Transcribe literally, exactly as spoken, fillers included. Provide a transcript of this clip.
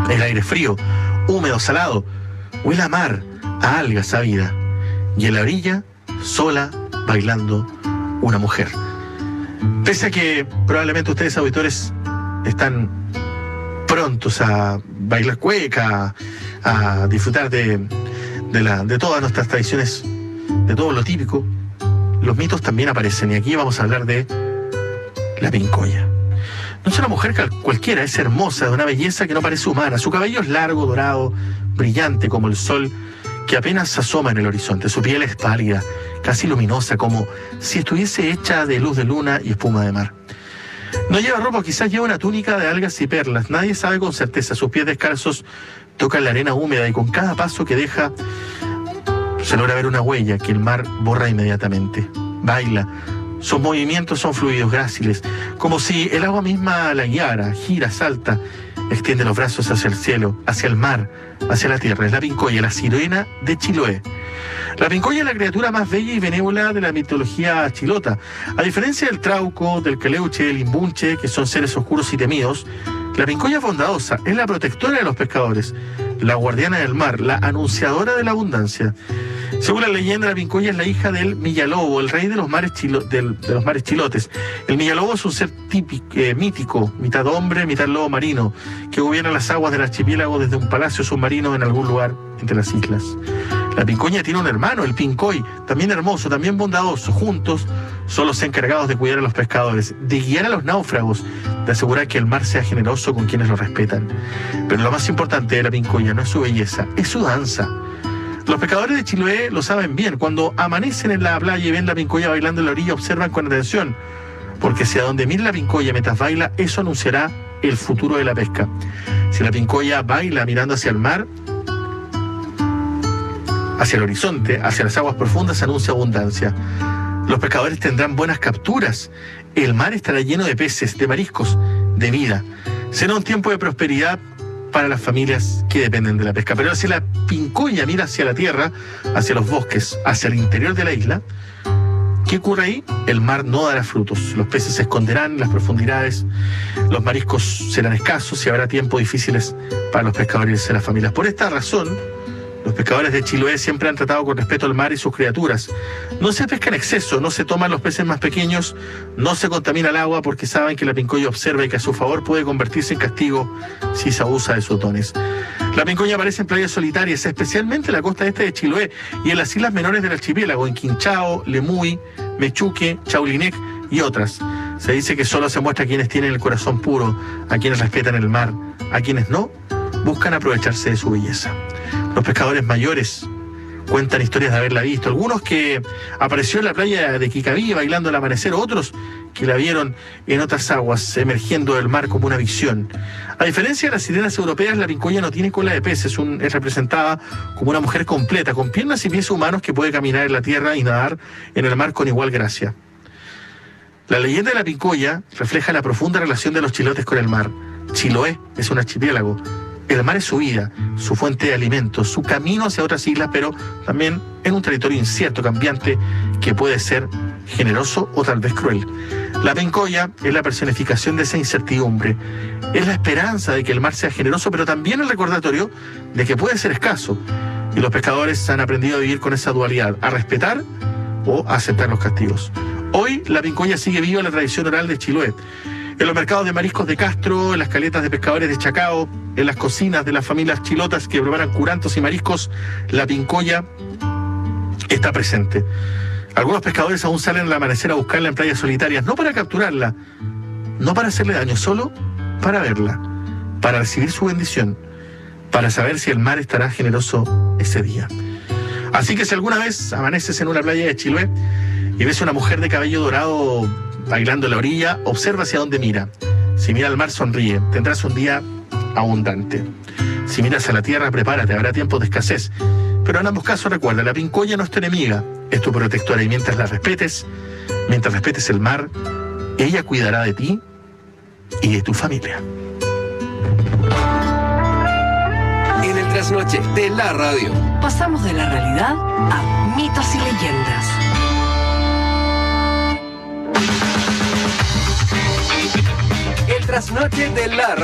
El aire frío, húmedo, salado, huele a mar, a algas, a vida. Y en la orilla, sola, bailando, una mujer. Pese a que probablemente ustedes, auditores, están prontos a bailar cueca, a disfrutar de, de, la, de todas nuestras tradiciones, de todo lo típico, los mitos también aparecen. Y aquí vamos a hablar de la pincoya. No es una mujer cualquiera, es hermosa, de una belleza que no parece humana. Su cabello es largo, dorado, brillante como el sol que apenas asoma en el horizonte. Su piel es pálida, casi luminosa, como si estuviese hecha de luz de luna y espuma de mar. No lleva ropa, quizás lleva una túnica de algas y perlas. Nadie sabe con certeza. Sus pies descalzos tocan la arena húmeda y con cada paso que deja se logra ver una huella que el mar borra inmediatamente. Baila. Sus movimientos son fluidos, gráciles, como si el agua misma la guiara. Gira, salta, extiende los brazos hacia el cielo, hacia el mar, hacia la tierra. Es la pincoya, la sirena de Chiloé. La pincoya es la criatura más bella y benévola de la mitología chilota. A diferencia del trauco, del caleuche, del imbunche, que son seres oscuros y temidos, la pincoya es bondadosa, es la protectora de los pescadores, la guardiana del mar, la anunciadora de la abundancia. Según la leyenda, la pincoya es la hija del Millalobo, el rey de los mares, chilo, del, de los mares chilotes. El Millalobo es un ser típico, eh, mítico, mitad hombre, mitad lobo marino, que gobierna las aguas del archipiélago desde un palacio submarino en algún lugar entre las islas. La pincoya tiene un hermano, el pincoy, también hermoso, también bondadoso. Juntos son los encargados de cuidar a los pescadores, de guiar a los náufragos, de asegurar que el mar sea generoso con quienes lo respetan. Pero lo más importante de la pincoya no es su belleza, es su danza. Los pescadores de Chiloé lo saben bien. Cuando amanecen en la playa y ven la pincoya bailando en la orilla, observan con atención, porque hacia donde mira la pincoya mientras baila, eso anunciará el futuro de la pesca. Si la pincoya baila mirando hacia el mar, hacia el horizonte, hacia las aguas profundas, anuncia abundancia. Los pescadores tendrán buenas capturas. El mar estará lleno de peces, de mariscos, de vida. Será un tiempo de prosperidad para las familias que dependen de la pesca. Pero si la pincoya mira hacia la tierra, hacia los bosques, hacia el interior de la isla, ¿qué ocurre ahí? El mar no dará frutos. Los peces se esconderán en las profundidades, los mariscos serán escasos y habrá tiempos difíciles para los pescadores y las familias. Por esta razón, los pescadores de Chiloé siempre han tratado con respeto al mar y sus criaturas. No se pesca en exceso, no se toman los peces más pequeños, no se contamina el agua porque saben que la pincoya observa y que a su favor puede convertirse en castigo si se abusa de sus dones. La pincoya aparece en playas solitarias, especialmente en la costa este de Chiloé y en las islas menores del archipiélago, en Quinchao, Lemuy, Mechuque, Chaulinec y otras. Se dice que solo se muestra a quienes tienen el corazón puro, a quienes respetan el mar, a quienes no, buscan aprovecharse de su belleza. Los pescadores mayores cuentan historias de haberla visto, algunos que apareció en la playa de Quicaví bailando al amanecer, otros que la vieron en otras aguas, emergiendo del mar como una visión. A diferencia de las sirenas europeas, la pincoya no tiene cola de pez, es, un, es representada como una mujer completa, con piernas y pies humanos que puede caminar en la tierra y nadar en el mar con igual gracia. La leyenda de la pincoya refleja la profunda relación de los chilotes con el mar. Chiloé es un archipiélago. El mar es su vida, su fuente de alimentos, su camino hacia otras islas, pero también en un territorio incierto, cambiante, que puede ser generoso o tal vez cruel. La pincoya es la personificación de esa incertidumbre. Es la esperanza de que el mar sea generoso, pero también el recordatorio de que puede ser escaso. Y los pescadores han aprendido a vivir con esa dualidad, a respetar o a aceptar los castigos. Hoy la pincoya sigue viva en la tradición oral de Chiloé. En los mercados de mariscos de Castro, en las caletas de pescadores de Chacao, en las cocinas de las familias chilotas que preparan curantos y mariscos, la pincoya está presente. Algunos pescadores aún salen al amanecer a buscarla en playas solitarias, no para capturarla, no para hacerle daño, solo para verla, para recibir su bendición, para saber si el mar estará generoso ese día. Así que si alguna vez amaneces en una playa de Chiloé y ves una mujer de cabello dorado bailando en la orilla, observa hacia dónde mira. Si mira al mar, sonríe. Tendrás un día abundante. Si miras a la tierra, prepárate. Habrá tiempos de escasez. Pero en ambos casos, recuerda, la pincoya no es tu enemiga, es tu protectora. Y mientras la respetes, mientras respetes el mar, ella cuidará de ti y de tu familia. En el trasnoche de la radio, pasamos de la realidad a mitos y leyendas. el trasnoche de la radio.